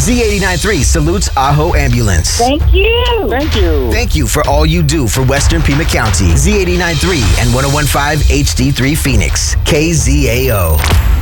Z89.3 salutes Ajo Ambulance. Thank you. Thank you. Thank you for all you do for Western Pima County. Z89.3 and 101.5 HD3 Phoenix. KZAO.